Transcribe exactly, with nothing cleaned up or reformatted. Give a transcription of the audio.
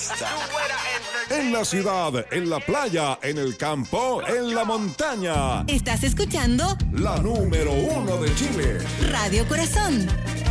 fiesta. En la ciudad, en la playa, en el campo, en la montaña. ¿Estás escuchando? La número uno de Chile. Radio Corazón.